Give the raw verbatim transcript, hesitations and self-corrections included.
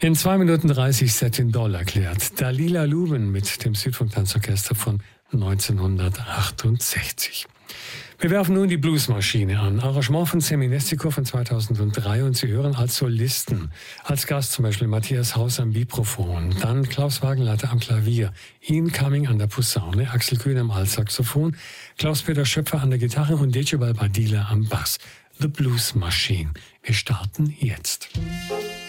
In zwei Minuten dreißig Settin Doll erklärt Dalila Lubin mit dem Südfunk-Tanzorchester von neunzehnhundertachtundsechzig. Wir werfen nun die Bluesmaschine an. Arrangement von Seminestico von zweitausenddrei und Sie hören als Solisten. Als Gast zum Beispiel Matthias Haus am Vibraphon, dann Klaus Wagenleiter am Klavier, Ian Cumming an der Posaune, Axel Kühn am Altsaxophon, Klaus-Peter Schöpfer an der Gitarre und Decebal Badila am Bass. The Blues Machine. Wir starten jetzt.